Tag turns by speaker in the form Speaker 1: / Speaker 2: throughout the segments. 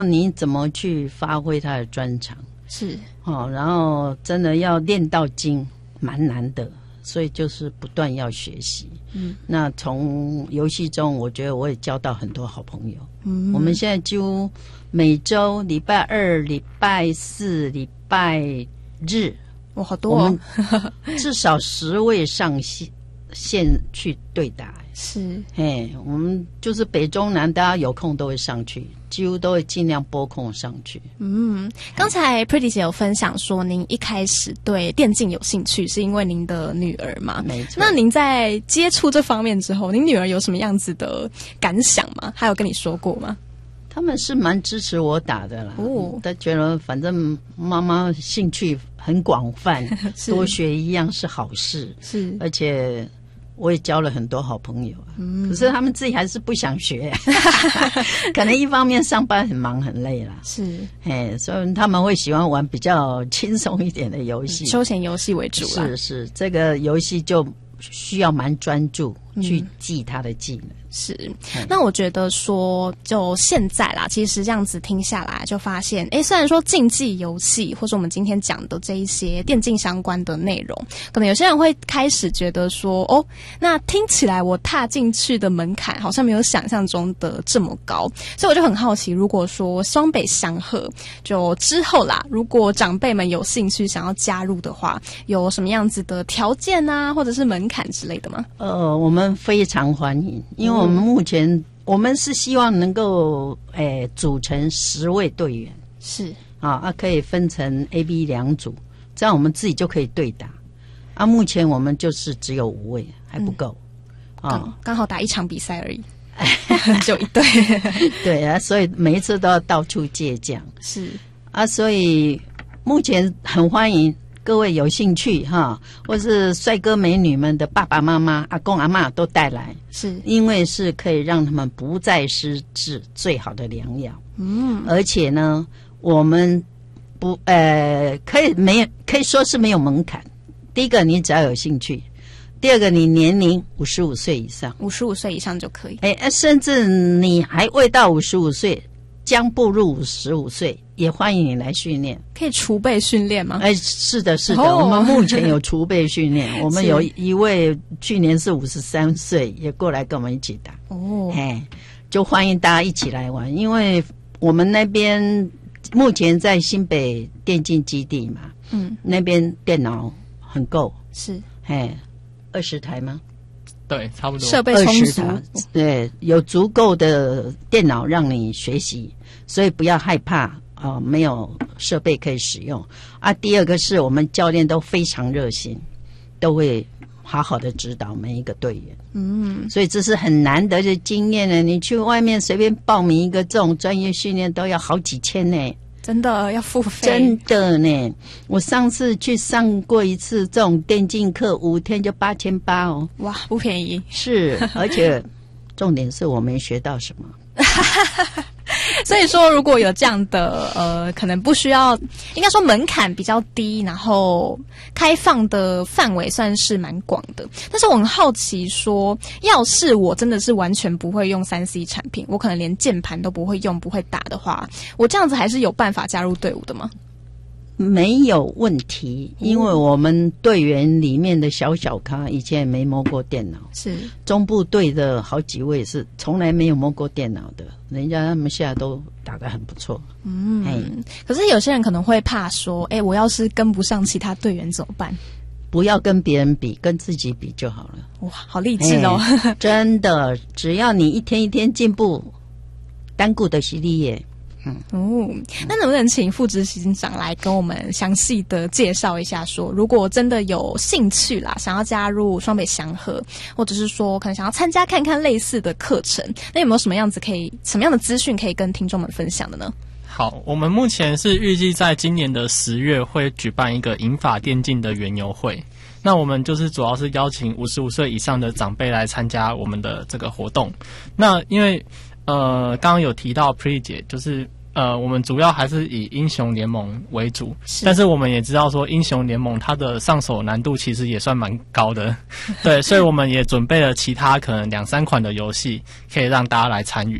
Speaker 1: 你怎么去发挥他的专长。
Speaker 2: 是
Speaker 1: 然后真的要练到精，蛮难的，所以就是不断要学习。那从游戏中，我觉得我也交到很多好朋友。我们现在几乎每周礼拜二、礼拜四、礼拜日，
Speaker 2: 哇，好多哦！
Speaker 1: 我们至少10位上线去对打。
Speaker 2: 是，
Speaker 1: 我们就是北中南，大家有空都会上去，几乎都会尽量拨空上去。
Speaker 2: 刚才 Pretty 姐有分享说，您一开始对电竞有兴趣，是因为您的女儿嘛？
Speaker 1: 没错。
Speaker 2: 那您在接触这方面之后，您女儿有什么样子的感想吗？她有跟你说过吗？
Speaker 1: 他们是蛮支持我打的啦，他觉得反正妈妈兴趣很广泛，多学一样是好事，
Speaker 2: 是，而
Speaker 1: 且我也交了很多好朋友可是他们自己还是不想学可能一方面上班很忙很累啦，
Speaker 2: 是，
Speaker 1: 所以他们会喜欢玩比较轻松一点的游戏，
Speaker 2: 休闲游戏为主啦。
Speaker 1: 是，这个游戏就需要蛮专注去记他的技能。
Speaker 2: 是，那我觉得说，就现在啦，其实这样子听下来，就发现，虽然说竞技游戏或者我们今天讲的这一些电竞相关的内容，可能有些人会开始觉得说，那听起来我踏进去的门槛好像没有想象中的这么高，所以我就很好奇，如果说双北祥和就之后啦，如果长辈们有兴趣想要加入的话，有什么样子的条件啊，或者是门槛之类的吗？
Speaker 1: 我们非常欢迎，因为我们目前我们是希望能够组成10位队员，
Speaker 2: 是
Speaker 1: 可以分成 A、B 2组，这样我们自己就可以对打。目前我们就是只有5位，还不够
Speaker 2: 刚好打1场比赛而已就一队
Speaker 1: 对啊，所以每一次都要到处借将，
Speaker 2: 是
Speaker 1: 所以目前很欢迎各位有兴趣或是帅哥美女们的爸爸妈妈、阿公阿嬷都带来，
Speaker 2: 是
Speaker 1: 因为是可以让他们不再失智最好的良药。而且呢，我们不可以说是没有门槛。第一个，你只要有兴趣；第二个，你年龄55岁以上
Speaker 2: ，55岁以上就可以。
Speaker 1: 甚至你还未到55岁，将步入55岁。也欢迎你来训练，
Speaker 2: 可以储备训练吗？
Speaker 1: 是的，我们目前有储备训练。我们有一位去年是53岁，也过来跟我们一起打。就欢迎大家一起来玩，因为我们那边目前在新北电竞基地嘛，那边电脑很够，
Speaker 2: 是
Speaker 1: 20台吗？
Speaker 3: 对，差不多
Speaker 2: 设备充足，
Speaker 1: 对，有足够的电脑让你学习，所以不要害怕。没有设备可以使用第二个是我们教练都非常热心，都会好好的指导每一个队员。所以这是很难得的经验呢。你去外面随便报名一个这种专业训练都要好几千呢，
Speaker 2: 真的要付费，
Speaker 1: 真的呢。我上次去上过一次这种电竞课，5天就8800哦，
Speaker 2: 哇，不便宜。
Speaker 1: 是，而且重点是我没学到什么。
Speaker 2: 所以说，如果有这样的可能不需要，应该说门槛比较低，然后开放的范围算是蛮广的。但是我很好奇说，要是我真的是完全不会用3C 产品，我可能连键盘都不会用、不会打的话，我这样子还是有办法加入队伍的吗？
Speaker 1: 没有问题，因为我们队员里面的小咖以前也没摸过电脑，
Speaker 2: 是
Speaker 1: 中部队的好几位是从来没有摸过电脑的，人家他们现在都打得很不错。
Speaker 2: 可是有些人可能会怕说，我要是跟不上其他队员怎么办？
Speaker 1: 不要跟别人比，跟自己比就好了。
Speaker 2: 哇，好励志哦！
Speaker 1: 真的，只要你一天一天进步，单顾的是你耶。
Speaker 2: 那能不能请副执行长来跟我们详细的介绍一下说，如果真的有兴趣啦，想要加入双北祥和，或者是说可能想要参加看看类似的课程，那有没有什么样的资讯可以跟听众们分享的呢？
Speaker 3: 好，我们目前是预计在今年的10月会举办一个银发电竞的园游会，那我们就是主要是邀请55岁以上的长辈来参加我们的这个活动。那因为刚刚有提到 Pretty 姐，就是我们主要还是以英雄联盟为主，但是我们也知道说英雄联盟它的上手难度其实也算蛮高的对，所以我们也准备了其他可能2-3款的游戏可以让大家来参与。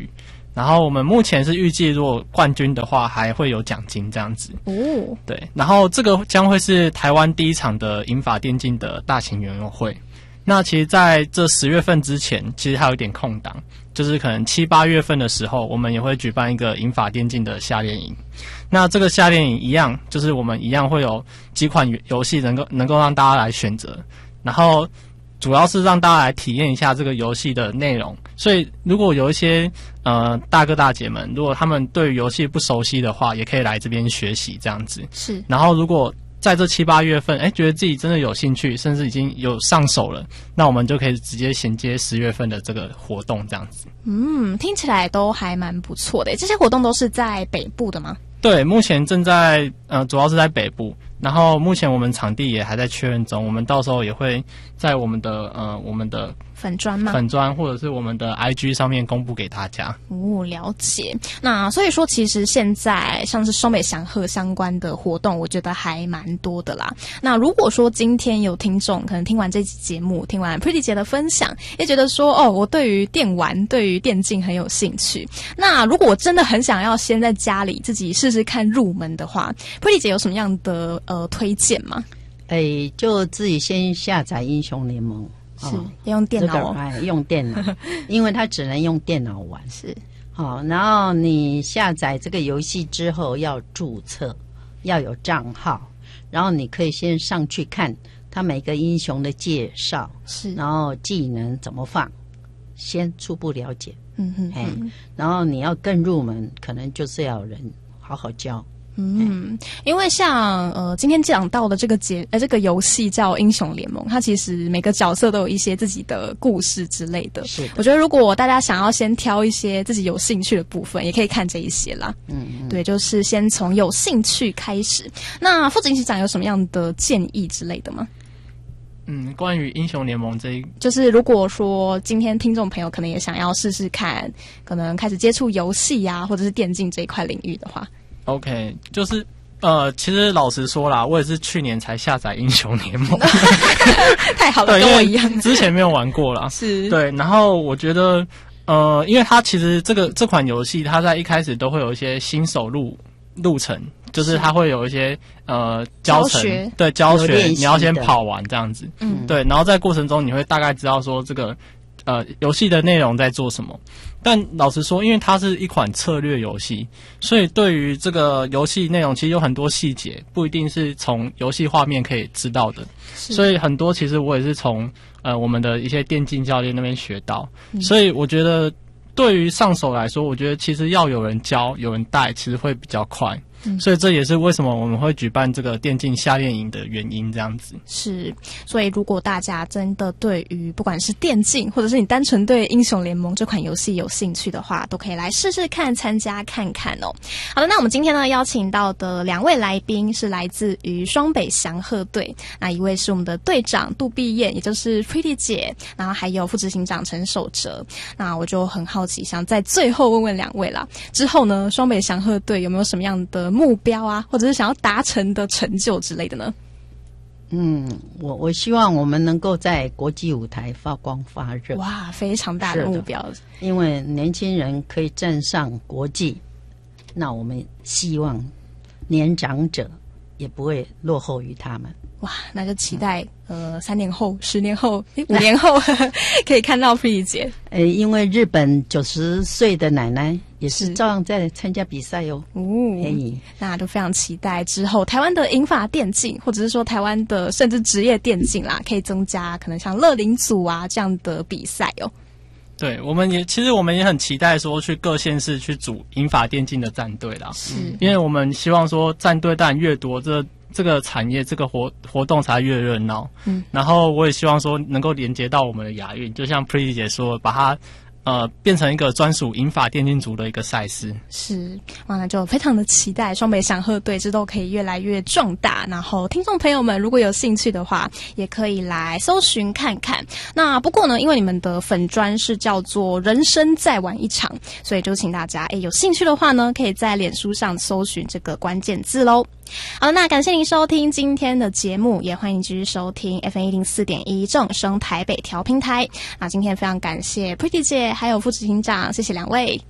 Speaker 3: 然后我们目前是预计，如果冠军的话，还会有奖金这样子。
Speaker 2: 哦，
Speaker 3: 对，然后这个将会是台湾第一场的银发电竞的大型园游会。那其实在这10月份之前，其实还有一点空档，就是可能7、8月份的时候，我们也会举办一个银发电竞的夏令营。那这个夏令营一样，就是我们一样会有几款游戏能够让大家来选择，然后主要是让大家来体验一下这个游戏的内容。所以如果有一些大哥大姐们，如果他们对于游戏不熟悉的话，也可以来这边学习这样子。
Speaker 2: 是，
Speaker 3: 然后如果在这7、8月份，觉得自己真的有兴趣，甚至已经有上手了，那我们就可以直接衔接10月份的这个活动这样子。
Speaker 2: 听起来都还蛮不错的。这些活动都是在北部的吗？
Speaker 3: 对，目前正在主要是在北部，然后目前我们场地也还在确认中，我们到时候也会在我们的
Speaker 2: 粉专吗？
Speaker 3: 粉专或者是我们的 IG 上面公布给大家。
Speaker 2: 了解。那所以说，其实现在像是双北祥鹤相关的活动，我觉得还蛮多的啦。那如果说今天有听众可能听完这期节目，听完 Pretty 姐的分享，也觉得说我对于电玩、对于电竞很有兴趣。那如果我真的很想要先在家里自己试试看入门的话，Pretty 姐有什么样的推荐吗？
Speaker 1: 就自己先下载英雄联盟。
Speaker 2: 是要用电脑
Speaker 1: 用电脑，因为它只能用电脑玩。
Speaker 2: 是
Speaker 1: 然后你下载这个游戏之后要注册，要有账号，然后你可以先上去看它每个英雄的介绍，
Speaker 2: 是，
Speaker 1: 然后技能怎么放，先初步了解。然后你要更入门，可能就是要有人好好教。
Speaker 2: 因为像今天讲到的这个游戏叫英雄联盟，它其实每个角色都有一些自己的故事之类的。
Speaker 1: 是的，
Speaker 2: 我觉得如果大家想要先挑一些自己有兴趣的部分，也可以看这一些啦。对，就是先从有兴趣开始。那副执行长有什么样的建议之类的吗？
Speaker 3: 关于英雄联盟
Speaker 2: 就是如果说今天听众朋友可能也想要试试看，可能开始接触游戏啊，或者是电竞这一块领域的话。
Speaker 3: OK， 就是其实老实说啦，我也是去年才下载英雄联盟，
Speaker 2: 太好了，跟我一样，
Speaker 3: 之前没有玩过啦。
Speaker 2: 是，
Speaker 3: 对，然后我觉得因为它其实这款游戏，它在一开始都会有一些新手路程，就是它会有一些教学，对，教学你要先跑完这样子，对，然后在过程中你会大概知道说这个游戏的内容在做什么。但老实说，因为它是一款策略游戏，所以对于这个游戏内容其实有很多细节不一定是从游戏画面可以知道的，所以很多其实我也是从我们的一些电竞教练那边学到，所以我觉得对于上手来说，我觉得其实要有人教有人带其实会比较快。所以这也是为什么我们会举办这个电竞夏令营的原因，这样子。是，所以如果大家真的对于不管是电竞，或者是你单纯对英雄联盟这款游戏有兴趣的话，都可以来试试看，参加看看哦。好的，那我们今天呢邀请到的2位来宾是来自于双北祥鹤队，那一位是我们的队长杜碧燕，也就是 Pretty 姐，然后还有副执行长陈守哲。那我就很好奇，想在最后问问2位啦，之后呢双北祥鹤队有没有什么样的目标啊，或者是想要达成的成就之类的呢？我希望我们能够在国际舞台发光发热。哇，非常大的目标。因为年轻人可以站上国际，那我们希望年长者也不会落后于他们。哇，那就期待3年后、10年后、5年后可以看到 Pretty 姐。因为日本90岁的奶奶也是照样在参加比赛哦。那就非常期待之后台湾的银发电竞，或者是说台湾的甚至职业电竞啦，可以增加可能像乐龄组啊这样的比赛哦。对，其实我们也很期待说去各县市去组银发电竞的战队啦。是，因为我们希望说战队当然越多，这个产业这个活动才越热闹。然后我也希望说能够连接到我们的亚运，就像 Pretty 姐说，把它变成一个专属银发电竞组的一个赛事。是，哇，那就非常的期待双北祥鹤队之后可以越来越壮大。然后听众朋友们如果有兴趣的话，也可以来搜寻看看。那不过呢，因为你们的粉专是叫做人生再玩一场，所以就请大家有兴趣的话呢，可以在脸书上搜寻这个关键字咯。好，那感谢您收听今天的节目，也欢迎继续收听 FM104.1 正声台北调频台。那今天非常感谢 Pretty 姐还有副执行长，谢谢2位。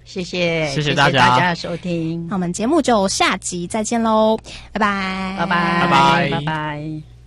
Speaker 1: 谢谢，
Speaker 3: 谢谢大
Speaker 1: 家的收听，
Speaker 2: 那我们节目就下集再见喽，拜拜，
Speaker 1: 拜拜，
Speaker 3: 拜拜，
Speaker 1: 拜拜。